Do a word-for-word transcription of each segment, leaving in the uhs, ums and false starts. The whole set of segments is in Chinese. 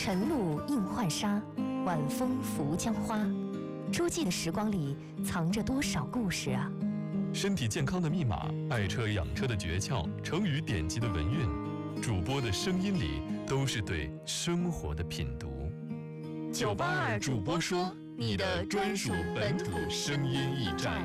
晨露映浣纱，晚风拂江花。诸暨的时光里藏着多少故事啊！ 身体健康的密码，爱车养车的诀窍，成语典籍的文韵，主播的声音里都是对生活的品读。 九八二主播说，你的专属本土声音驿站。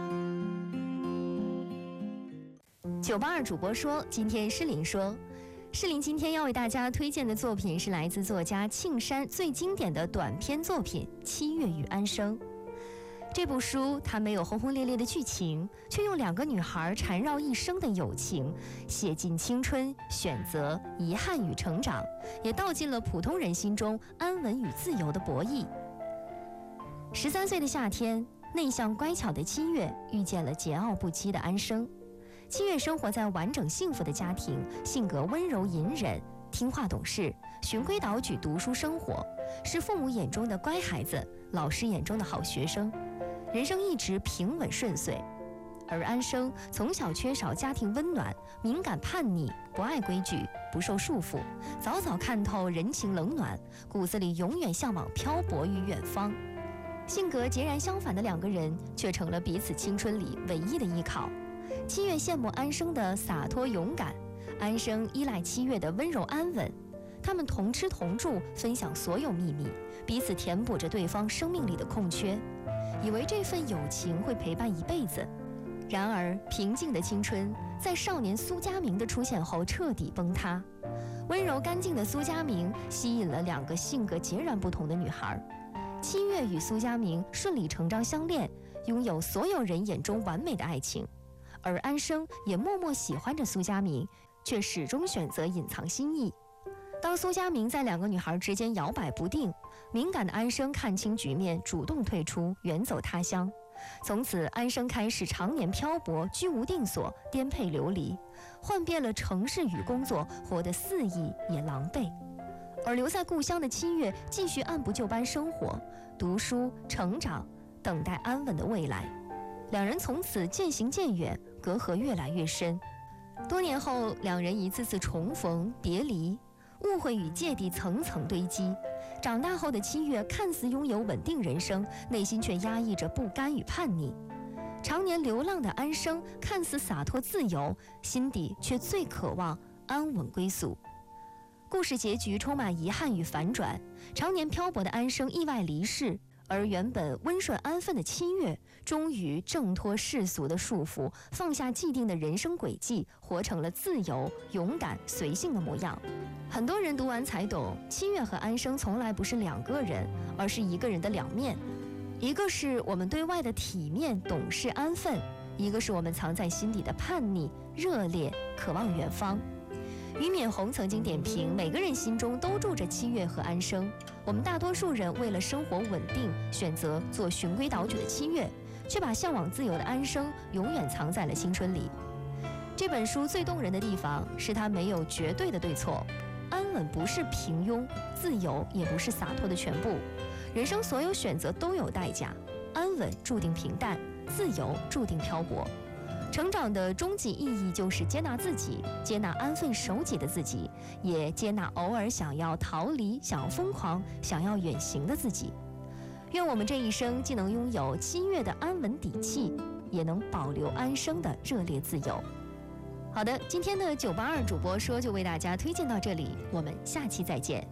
九八二主播说，今天诗琳说，诗琳今天要为大家推荐的作品是来自作家庆山最经典的短篇作品《七月与安生》。这部书它没有轰轰烈烈的剧情，却用两个女孩缠绕一生的友情，写尽青春、选择、遗憾与成长，也道尽了普通人心中安稳与自由的博弈。十三岁的夏天，内向乖巧的七月遇见了桀骜不羁的安生。七月生活在完整幸福的家庭，性格温柔隐忍，听话懂事，循规蹈矩读书生活，是父母眼中的乖孩子，老师眼中的好学生，人生一直平稳顺遂。而安生从小缺少家庭温暖，敏感叛逆，不爱规矩，不受束缚，早早看透人情冷暖，骨子里永远向往漂泊与远方。性格截然相反的两个人，却成了彼此青春里唯一的依靠。七月羡慕安生的洒脱勇敢，安生依赖七月的温柔安稳。他们同吃同住，分享所有秘密，彼此填补着对方生命里的空缺，以为这份友情会陪伴一辈子。然而平静的青春在少年苏佳明的出现后彻底崩塌。温柔干净的苏佳明吸引了两个性格截然不同的女孩。七月与苏佳明顺理成章相恋，拥有所有人眼中完美的爱情。而安生也默默喜欢着苏佳明，却始终选择隐藏心意。当苏佳明在两个女孩之间摇摆不定，敏感的安生看清局面，主动退出，远走他乡。从此，安生开始常年漂泊，居无定所，颠沛流离，换遍了城市与工作，活得肆意也狼狈。而留在故乡的七月，继续按部就班生活，读书、成长，等待安稳的未来。两人从此渐行渐远，隔阂越来越深。多年后，两人一次次重逢别离，误会与芥蒂层层堆积。长大后的七月看似拥有稳定人生，内心却压抑着不甘与叛逆。常年流浪的安生看似洒脱自由，心底却最渴望安稳归宿。故事结局充满遗憾与反转，常年漂泊的安生意外离世，而原本温顺安分的七月，终于挣脱世俗的束缚，放下既定的人生轨迹，活成了自由、勇敢、随性的模样。很多人读完才懂，七月和安生从来不是两个人，而是一个人的两面。一个是我们对外的体面、懂事、安分，一个是我们藏在心底的叛逆、热烈、渴望远方。俞敏洪曾经点评，每个人心中都住着七月和安生。我们大多数人为了生活稳定，选择做循规蹈矩的七月，却把向往自由的安生永远藏在了青春里。这本书最动人的地方是它没有绝对的对错，安稳不是平庸，自由也不是洒脱的全部。人生所有选择都有代价，安稳注定平淡，自由注定漂泊。成长的终极意义就是接纳自己，接纳安分守己的自己，也接纳偶尔想要逃离、想要疯狂、想要远行的自己。愿我们这一生既能拥有七月的安稳底气，也能保留安生的热烈自由。好的，今天的九八二主播说就为大家推荐到这里，我们下期再见。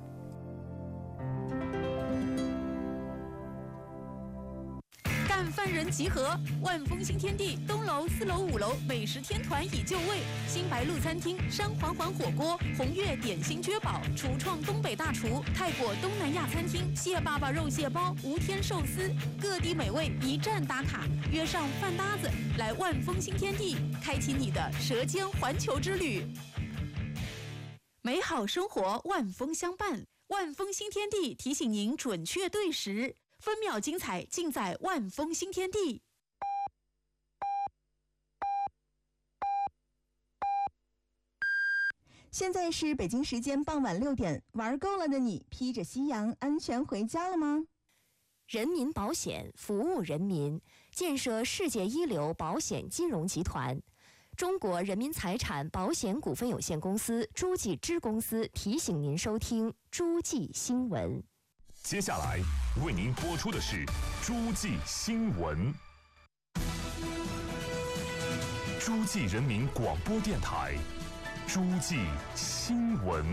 干饭人集合，万丰新天地东楼、四楼、五楼美食天团已就位，新白鹿餐厅、山环环火锅、红月点心绝宝、橱创东北大厨、泰国东南亚餐厅、蟹爸爸肉蟹包、无天寿司，各地美味一站打卡，约上饭搭子来万丰新天地，开启你的舌尖环球之旅。美好生活万丰相伴，万丰新天地提醒您准确对时。分秒精彩尽在万丰新天地。 现在是北京时间傍晚六点，玩够了的你，披着夕阳安全回家了吗？ 人民保险服务人民，建设世界一流保险金融集团。 中国人民财产保险股份有限公司诸暨支公司提醒您收听诸暨新闻。 接下来为您播出的是诸暨新闻。诸暨人民广播电台，诸暨新闻。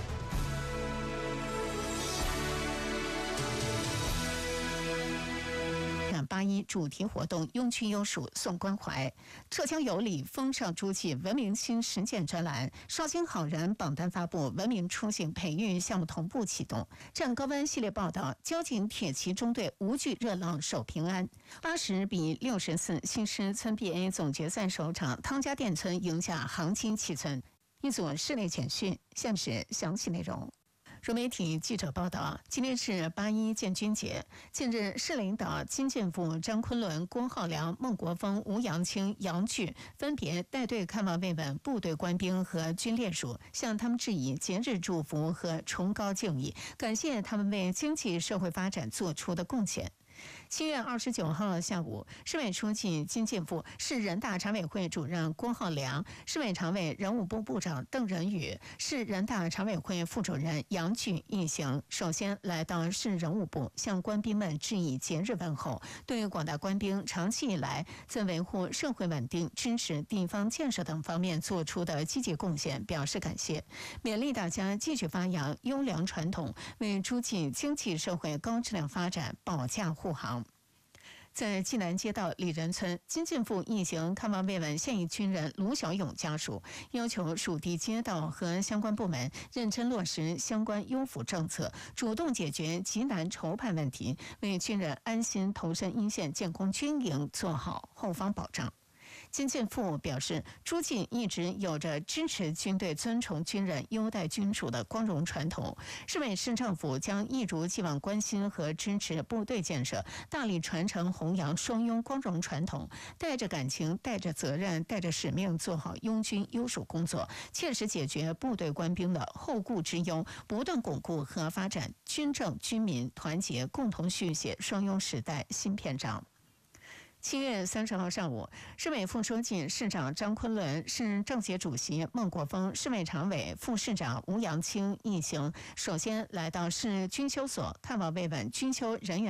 八一主题活动拥区优属送关怀，浙江有礼风尚诸暨文明新实践专栏绍兴好人榜单发布，文明出行培育项目同步启动。战高温系列报道，交警铁骑中队无惧热浪守平安。八十比六十四新师村 B A 总决赛首场，汤家店村赢下杭金七村。一组室内简讯，下面是详细内容。融媒体记者报道，今天是八一建军节。近日，市领导金建富、张昆仑、郭浩良、孟国锋、吴阳清、杨巨分别带队看望慰问部队官兵和军烈属，向他们致以节日祝福和崇高敬意，感谢他们为经济社会发展做出的贡献。七月二十九号下午，市委书记金建富、市人大常委会主任郭浩良、市委常委人务部部长邓仁宇、市人大常委会副主任杨巨一行首先来到市人务部，向官兵们致以节日问候，对广大官兵长期以来在维护社会稳定、支持地方建设等方面做出的积极贡献表示感谢，勉励大家继续发扬优良传统，为诸暨经济社会高质量发展保驾护航。在济南街道李仁村，金建富一行看望慰问现役军人卢小勇家属，要求属地街道和相关部门认真落实相关优抚政策，主动解决急难筹盼问题，为军人安心投身一线建功军营做好后方保障。金建富表示，诸暨一直有着支持军队、尊崇军人、优待军属的光荣传统。市委市政府将一如既往关心和支持部队建设，大力传承弘扬双拥光荣传统，带着感情、带着责任、带着使命，做好拥军优属工作，切实解决部队官兵的后顾之忧，不断巩固和发展军政军民团结，共同续写双拥时代新篇章。七月三十号上午，市委副书记、市长张昆仑、市政协主席孟国锋、市委常委、副市长吴阳清一行首先来到市军修所看望慰问军修人员